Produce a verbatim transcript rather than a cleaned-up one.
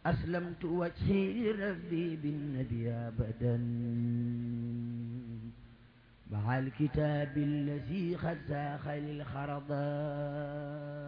أسلمت وجهي لربي بالنبي أبدا مع الكتاب الذي قد ساخ للخرضا